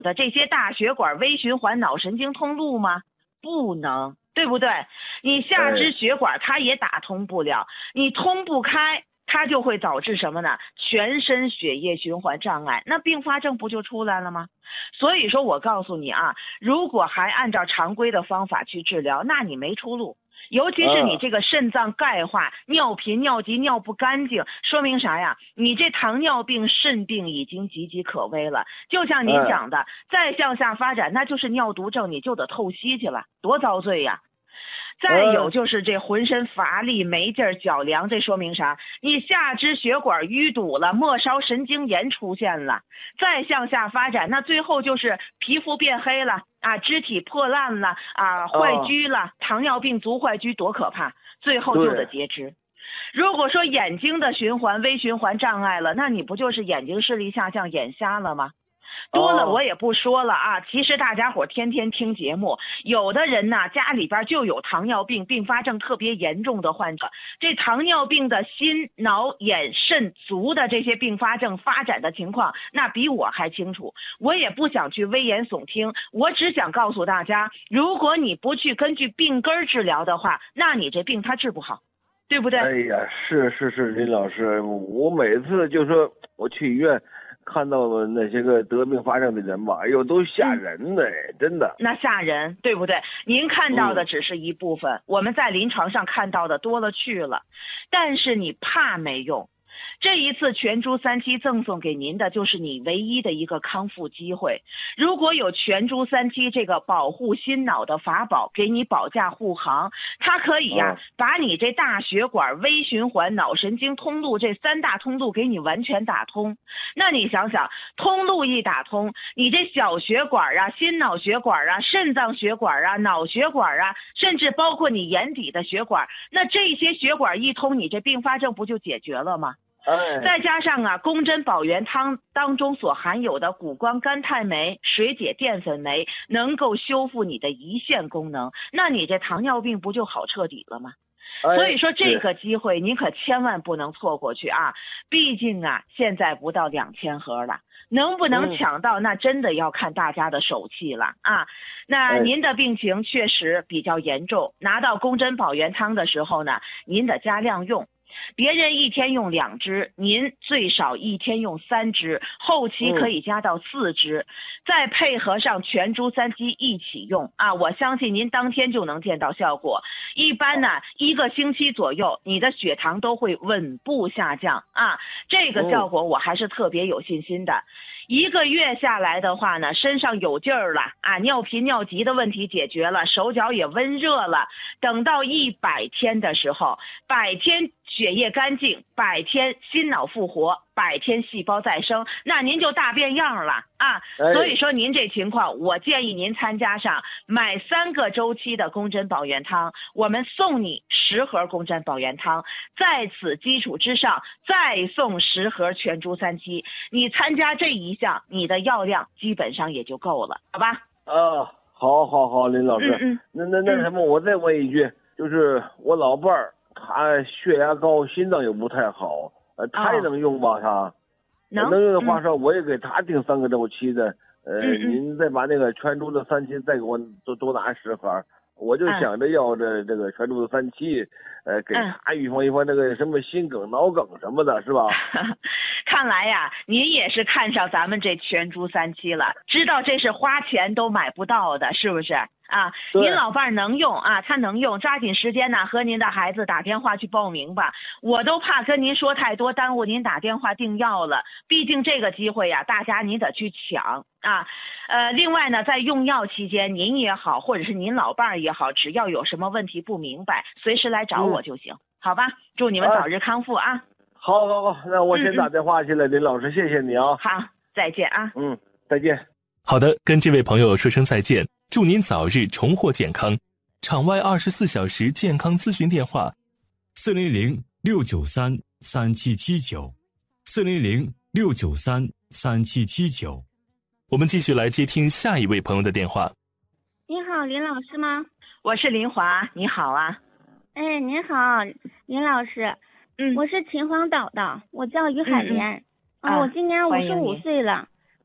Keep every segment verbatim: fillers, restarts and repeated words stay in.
的这些大血管、微循环、脑神经通路吗？不能，对不对？你下肢血管它也打通不了，你通不开，它就会导致什么呢？全身血液循环障碍，那并发症不就出来了吗？所以说我告诉你啊，如果还按照常规的方法去治疗，那你没出路。尤其是你这个肾脏钙化、尿频、尿急、尿不干净，说明啥呀？你这糖尿病、肾病已经岌岌可危了。就像您讲的，再向下发展，那就是尿毒症，你就得透析去了，多遭罪呀！再有就是这浑身乏力、没劲儿、脚凉，这说明啥？你下肢血管淤堵了，末梢神经炎出现了。再向下发展，那最后就是皮肤变黑了啊，肢体破烂了啊，坏疽了，哦、糖尿病足坏疽多可怕！最后就得截肢。如果说眼睛的循环、微循环障碍了，那你不就是眼睛视力下降、眼瞎了吗？多了我也不说了啊，其实大家伙天天听节目，有的人呢家里边就有糖尿病并发症特别严重的患者，这糖尿病的心脑眼肾足的这些并发症发展的情况，那比我还清楚。我也不想去危言耸听，我只想告诉大家，如果你不去根据病根治疗的话，那你这病它治不好，对不对？ 哎呀，是是是，林老师，我每次就说我去医院看到了那些个得并发症的人吧，哎呦，都吓人的、嗯、真的。 那吓人，对不对？您看到的只是一部分、嗯、我们在临床上看到的多了去了。但是你怕没用，这一次全猪三期赠送给您的就是你唯一的一个康复机会。如果有全猪三期这个保护心脑的法宝给你保驾护航，它可以呀、啊嗯、把你这大血管、微循环、脑神经通路这三大通路给你完全打通。那你想想，通路一打通，你这小血管啊、心脑血管啊、肾脏血管啊、脑血管啊，甚至包括你眼底的血管，那这些血管一通，你这并发症不就解决了吗？再加上啊，宫珍保元汤当中所含有的谷胱甘肽酶、水解淀粉酶，能够修复你的胰腺功能，那你这糖尿病不就好彻底了吗？所以说这个机会您可千万不能错过去啊！毕竟啊，现在不到两千盒了，能不能抢到那真的要看大家的手气了啊！那您的病情确实比较严重，拿到宫珍保元汤的时候呢，您得加量用。别人一天用两支，您最少一天用三支，后期可以加到四支、嗯、再配合上全猪三期一起用啊！我相信您当天就能见到效果。一般呢，一个星期左右，你的血糖都会稳步下降啊！这个效果我还是特别有信心的。一个月下来的话呢，身上有劲儿了啊，尿频尿急的问题解决了，手脚也温热了。等到一百天的时候，百天血液干净，百天心脑复活，百天细胞再生，那您就大变样了啊！所以说您这情况，我建议您参加上买三个周期的宫珍保元汤，我们送你十盒宫珍保元汤，在此基础之上再送十盒全猪三期，你参加这一项，你的药量基本上也就够了，好吧？ 啊，好好好，林老师， 嗯嗯那那那什么、嗯，我再问一句，就是我老伴儿他血压高，心脏也不太好，呃，他也能用吧？他、哦、能能用的话说、嗯，我也给他订三个周期的，呃、嗯嗯，您再把那个全猪的三期再给我多多拿十盒。我就想着要这这个全猪的三期，呃，给他预防预防这个什么心梗、脑梗什么的，是吧？ 看来呀，您也是看上咱们这全猪三期了，知道这是花钱都买不到的，是不是？啊，您老伴儿能用啊，他能用，抓紧时间呢，和您的孩子打电话去报名吧。我都怕跟您说太多，耽误您打电话订药了。毕竟这个机会呀，大家您得去抢啊。呃，另外呢，在用药期间，您也好，或者是您老伴儿也好，只要有什么问题不明白，随时来找我就行，嗯、好吧？祝你们早日康复啊！ 好，好，好，那我先打电话去了，嗯、林老师，谢谢你啊。 好，再见啊。 嗯，再见。 好的，跟这位朋友说声再见。祝您早日重获健康。场外二十四小时健康咨询电话：四零零六九三三七七九，四零零六九三三七七九。我们继续来接听下一位朋友的电话。 你好，林老师吗？ 我是林华，你好啊。 哎，您好，林老师。嗯，我是秦皇岛的，我叫于海莲。嗯、啊，我今年五十五岁了。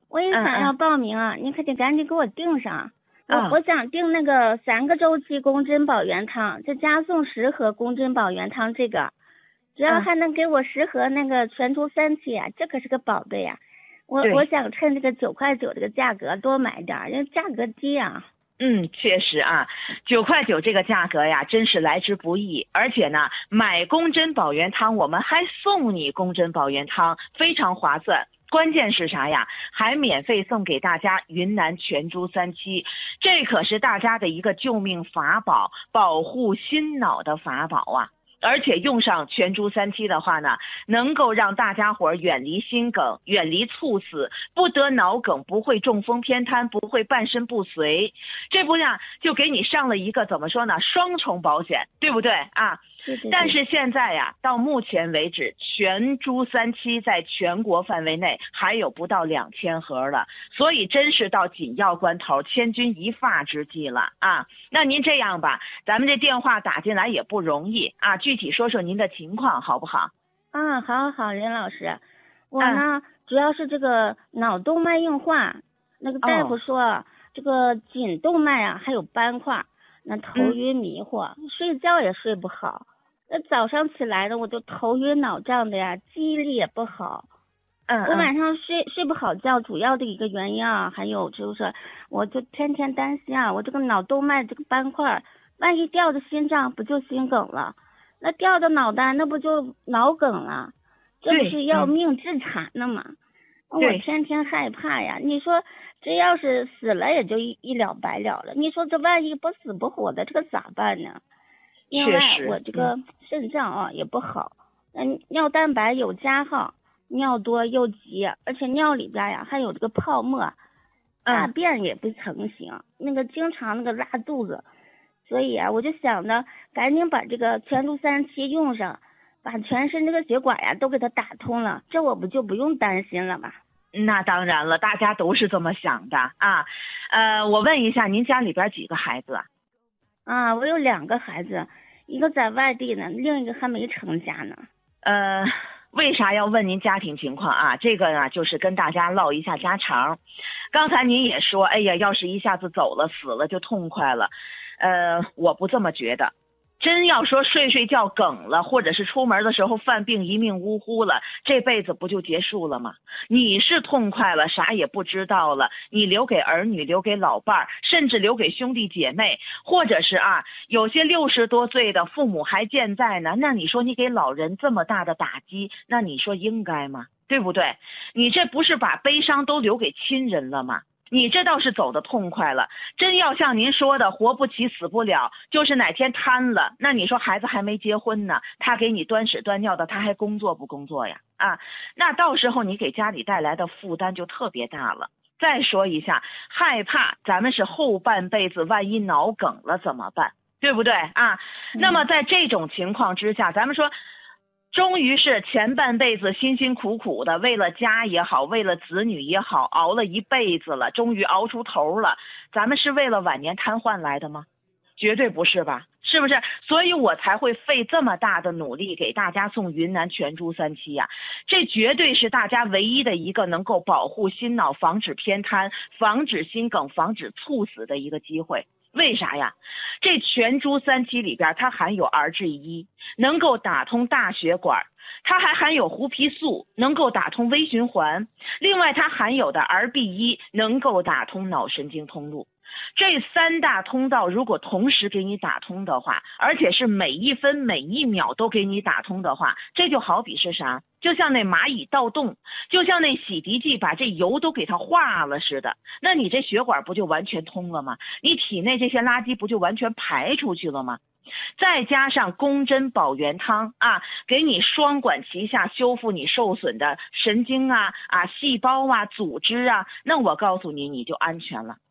我也想要报名啊，嗯嗯你可得赶紧给我订上。我、 嗯、 我想订那个三个周期宫珍宝元汤，再加送十盒宫珍宝元汤，这个只要还能给我十盒那个全珠三七啊，这可是个宝贝呀、啊！我我想趁这个九块九这个价格多买点，因为价格低啊。 嗯，确实啊，九块九这个价格呀，真是来之不易。而且呢，买宫珍宝元汤，我们还送你宫珍宝元汤，非常划算。关键是啥呀？还免费送给大家云南全珠三七，这可是大家的一个救命法宝，保护心脑的法宝啊！而且用上全珠三七的话呢，能够让大家伙远离心梗，远离猝死，不得脑梗，不会中风偏瘫，不会半身不遂。这不呀，就给你上了一个怎么说呢，双重保险，对不对啊？ 对对对。 但是现在呀，到目前为止，全珠三七在全国范围内还有不到两千盒了，所以真是到紧要关头，千钧一发之际了啊！那您这样吧，咱们这电话打进来也不容易啊，具体说说您的情况好不好？ 啊，好好，任老师，我呢、嗯、主要是这个脑动脉硬化，那个大夫说、哦、这个颈动脉啊还有斑块，那头晕迷糊、嗯、睡觉也睡不好。那早上起来呢，我就头晕脑胀的呀，记忆力也不好。 嗯， 我晚上睡睡不好觉，主要的一个原因啊，还有就是，我就天天担心啊，我这个脑动脉这个斑块，万一掉到心脏，不就心梗了？那掉到脑袋，那不就脑梗了？这不是要命致残的吗？我天天害怕呀。你说这要是死了，也就一一了百了了。你说这万一不死不活的，这个咋办呢？另外我这个肾脏啊也不好，嗯，尿蛋白有加号，尿多又急，而且尿里边呀还有这个泡沫，大便也不成形，嗯、那个经常那个拉肚子，所以啊我就想着赶紧把这个全珠三七用上，把全身这个血管呀都给它打通了，这我不就不用担心了吧？ 那当然了，大家都是这么想的啊。呃，我问一下，您家里边几个孩子啊？ 啊，我有两个孩子，一个在外地呢，另一个还没成家呢。 呃，为啥要问您家庭情况啊？这个呢，就是跟大家唠一下家常。刚才您也说，哎呀，要是一下子走了死了就痛快了。呃，我不这么觉得。真要说睡睡觉梗了，或者是出门的时候犯病一命呜呼了，这辈子不就结束了吗？你是痛快了，啥也不知道了，你留给儿女，留给老伴儿，甚至留给兄弟姐妹，或者是啊，有些六十多岁的父母还健在呢，那你说你给老人这么大的打击，那你说应该吗？对不对？你这不是把悲伤都留给亲人了吗？你这倒是走得痛快了，真要像您说的活不起死不了，就是哪天瘫了，那你说孩子还没结婚呢，他给你端屎端尿的，他还工作不工作呀？啊，那到时候你给家里带来的负担就特别大了。再说一下，害怕咱们是后半辈子万一脑梗了怎么办？对不对啊？那么在这种情况之下，咱们说终于是前半辈子辛辛苦苦的为了家也好，为了子女也好，熬了一辈子了，终于熬出头了，咱们是为了晚年瘫痪来的吗？绝对不是吧，是不是？所以我才会费这么大的努力给大家送云南全珠三七呀，这绝对是大家唯一的一个能够保护心脑、防止偏瘫、防止心梗、防止猝死的一个机会。为啥呀？这全珠三七里边它含有 R G 一，能够打通大血管，它还含有胡皮素，能够打通微循环，另外它含有的 R B 一能够打通脑神经通路。这三大通道如果同时给你打通的话，而且是每一分每一秒都给你打通的话，这就好比是啥？就像那蚂蚁盗洞，就像那洗涤剂把这油都给它化了似的，那你这血管不就完全通了吗？你体内这些垃圾不就完全排出去了吗？再加上宫珍宝元汤啊，给你双管齐下，修复你受损的神经啊啊细胞啊组织啊，那我告诉你，你就安全了。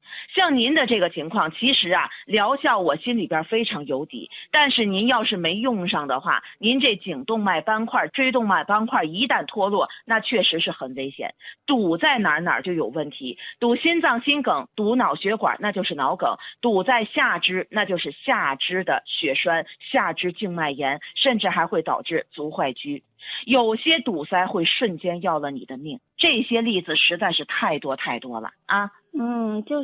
像您的这个情况，其实啊，疗效我心里边非常有底，但是您要是没用上的话，您这颈动脉斑块、椎动脉斑块一旦脱落，那确实是很危险。堵在哪儿哪儿就有问题，堵心脏心梗，堵脑血管那就是脑梗，堵在下肢那就是下肢的血栓、下肢静脉炎，甚至还会导致足踝疽。有些堵塞会瞬间要了你的命，这些例子实在是太多太多了啊。 嗯，就